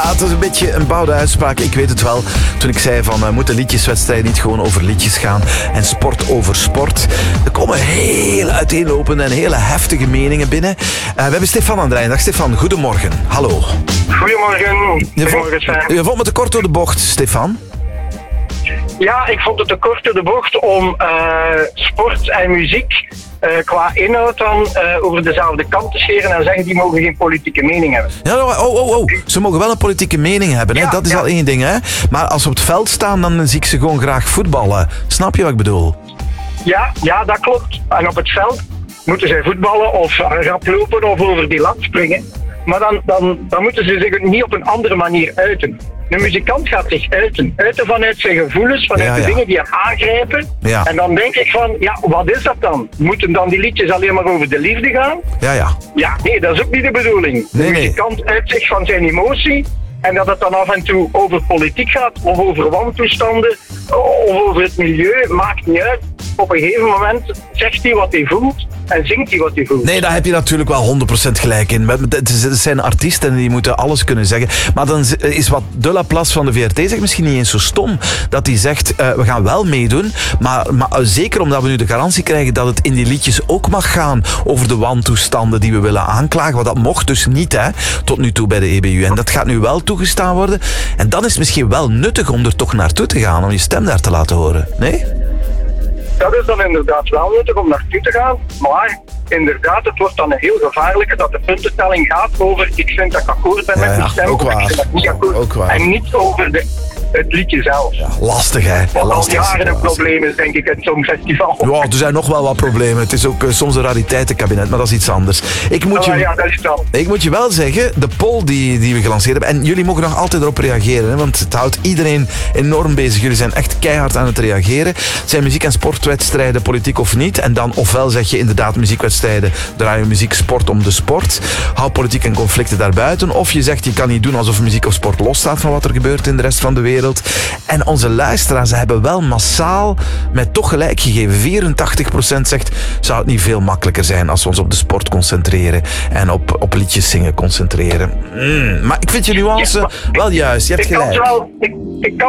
het is een beetje een bouwde uitspraak. Ik weet het wel. Toen ik zei van moeten liedjeswedstrijden niet gewoon over liedjes gaan en sport over sport. Er komen heel uiteenlopende en hele heftige meningen binnen. We hebben Stefan aan de lijn. Dag Stefan, goedemorgen. Hallo. Goedemorgen. Je vond me te kort door de bocht, Stefan? Ja, ik vond het te kort door de bocht om sport en muziek qua inhoud dan over dezelfde kant te scheren en zeggen die mogen geen politieke mening hebben. Ja, ze mogen wel een politieke mening hebben, hè? Ja, dat is al één ding. Hè? Maar als ze op het veld staan, dan zie ik ze gewoon graag voetballen. Snap je wat ik bedoel? Ja, dat klopt. En op het veld moeten zij voetballen of rap lopen of over die lat springen. Maar dan moeten ze zich niet op een andere manier uiten. De muzikant gaat zich uiten vanuit zijn gevoelens, vanuit de dingen die hem aangrijpen. Ja. En dan denk ik van, ja, wat is dat dan? Moeten dan die liedjes alleen maar over de liefde gaan? Ja. Ja, nee, dat is ook niet de bedoeling. De muzikant uit zich van zijn emotie. En dat het dan af en toe over politiek gaat, of over wantoestanden, of over het milieu, maakt niet uit. Op een gegeven moment zegt hij wat hij voelt en zingt hij wat hij voelt. Nee, daar heb je natuurlijk wel 100% gelijk in. Het zijn artiesten en die moeten alles kunnen zeggen. Maar dan is wat De Laplace van de VRT zegt misschien niet eens zo stom. Dat hij zegt, we gaan wel meedoen, maar zeker omdat we nu de garantie krijgen dat het in die liedjes ook mag gaan over de wantoestanden die we willen aanklagen. Want dat mocht dus niet, hè, tot nu toe bij de EBU. En dat gaat nu wel toegestaan worden. En dan is het misschien wel nuttig om er toch naartoe te gaan, om je stem daar te laten horen. Nee? Dat is dan inderdaad wel nuttig om naartoe te gaan, maar inderdaad, het wordt dan een heel gevaarlijke dat de puntentelling gaat over ik vind dat ik akkoord ben met mijn stem, ook of waar. ik vind dat niet akkoord. Ook waar. En niet over het liedje zelf. Ja, lastig, hè? Wat al jaren een situatie. probleem is, denk ik, het Songfestival. Ja, er zijn nog wel wat problemen. Het is ook soms een rariteitenkabinet, maar dat is iets anders. Ik moet je wel zeggen, de poll die we gelanceerd hebben, en jullie mogen nog altijd erop reageren, hè, want het houdt iedereen enorm bezig. Jullie zijn echt keihard aan het reageren. Het zijn muziek- en sportwedstrijden, politiek of niet. En dan ofwel zeg je inderdaad muziekwedstrijden, draaien muziek, sport om de sport. Hou politiek en conflicten daarbuiten. Of je zegt, je kan niet doen alsof muziek of sport losstaat van wat er gebeurt in de rest van de wereld. En onze luisteraars hebben wel massaal met toch gelijk gegeven. 84% zegt, zou het niet veel makkelijker zijn als we ons op de sport concentreren en op liedjes zingen concentreren. Maar ik vind je nuance wel juist. Je hebt gelijk. Ik kan